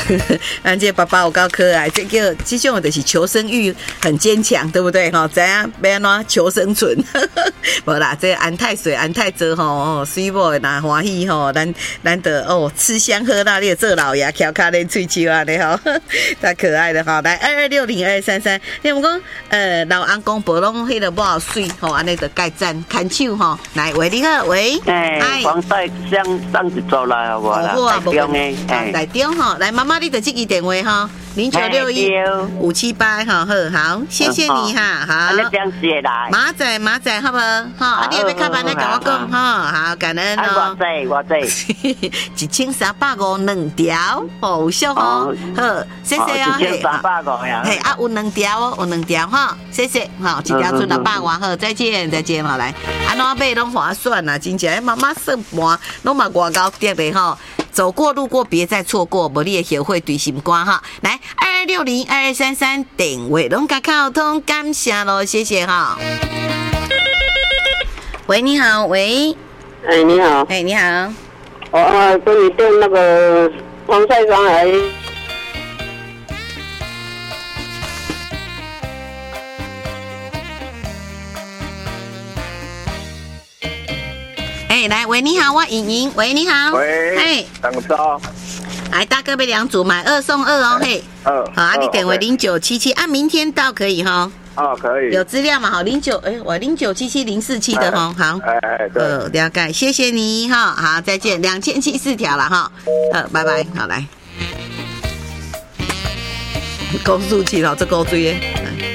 咱这爸爸有够可爱，这种就是求生欲很坚强，对不对？哈，知影要安怎求生存。无啦，这安太岁安太泽吼，水某的若欢喜吼，咱得吃香喝辣，你做老爷翘脚咧喙鬚安尼吼，太可爱了哈！来22602233，你们讲老翁公婆拢迄个不好水吼，安尼就盖赞看手吼。来，喂，你好，喂， 黄带香送一组来好无啦？ 好啊， 台中的， 台中吼，来妈妈你的这支电话哈，0961-578哈，好，谢谢你哈，好， 那这样子来， 马仔好不好？哈，你要要较慢来跟我讲哈，好，感恩哦。 我这 1350 2条，有俗哦，好，谢谢哦， 1350呀， 嘿啊，有2条哦，有2条哈，谢谢，好，一条出600外，好，再见，好来，安怎买拢划算啦，真正妈妈算盘拢嘛外高跌的吼。走过路过别再错过，无你的协会对心肝哈。来22602233电话拢甲靠通，感谢咯，谢谢哈。喂，你好，喂， 你好， 你好， 我跟你订那个防晒霜还。 来，喂，你好，我莹莹，喂，你好， 喂，等着， 来，大哥被2组买2送2哦，嘿，好啊，你电话0977啊，明天到可以哈， 可以， 有资料嘛，好我09770447的哈，好， 对， 了解，谢谢你哈，好，再见，2074条了哈，拜拜，好来，高速器了，这高追耶。